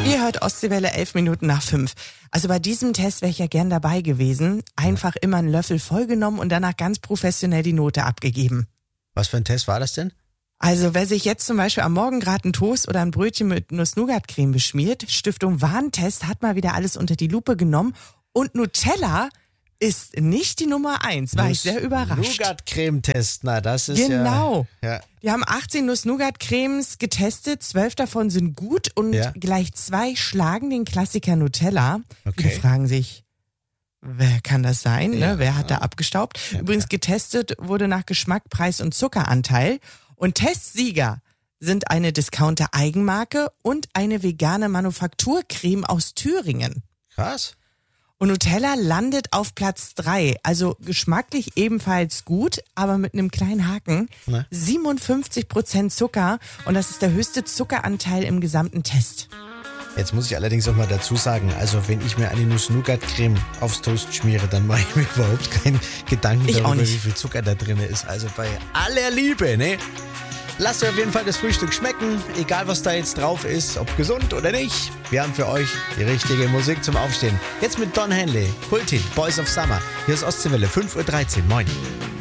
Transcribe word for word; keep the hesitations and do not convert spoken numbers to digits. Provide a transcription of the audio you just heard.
Ihr hört Ostseewelle elf Minuten nach fünf. Also bei diesem Test wäre ich ja gern dabei gewesen. Einfach immer einen Löffel vollgenommen und danach ganz professionell die Note abgegeben. Was für ein Test war das denn? Also wer sich jetzt zum Beispiel am Morgen gerade einen Toast oder ein Brötchen mit Nuss-Nougat-Creme beschmiert, Stiftung Warentest hat mal wieder alles unter die Lupe genommen und Nutella ist nicht die Nummer eins. War ich sehr überrascht. Nougat-Creme-Test, na das ist genau. ja... ja. Die haben achtzehn Nuss-Nougat-Cremes getestet, zwölf davon sind gut und Ja. gleich zwei schlagen den Klassiker Nutella. Okay. Viele fragen sich, wer kann das sein? Ja. Ne? Wer hat da abgestaubt? Ja, Übrigens ja. getestet wurde nach Geschmack, Preis und Zuckeranteil. Und Testsieger sind eine Discounter-Eigenmarke und eine vegane Manufakturcreme aus Thüringen. Krass. Und Nutella landet auf Platz drei, also geschmacklich ebenfalls gut, aber mit einem kleinen Haken. Na? siebenundfünfzig Prozent Zucker und das ist der höchste Zuckeranteil im gesamten Test. Jetzt muss ich allerdings auch mal dazu sagen, also wenn ich mir eine Nuss-Nougat-Creme aufs Toast schmiere, dann mache ich mir überhaupt keinen Gedanken Ich auch darüber, nicht. wie viel Zucker da drin ist. Also bei aller Liebe, ne? Lasst euch auf jeden Fall das Frühstück schmecken, egal was da jetzt drauf ist, ob gesund oder nicht. Wir haben für euch die richtige Musik zum Aufstehen. Jetzt mit Don Henley, Kultin, Boys of Summer. Hier ist Ostseewelle, fünf Uhr dreizehn. Moin.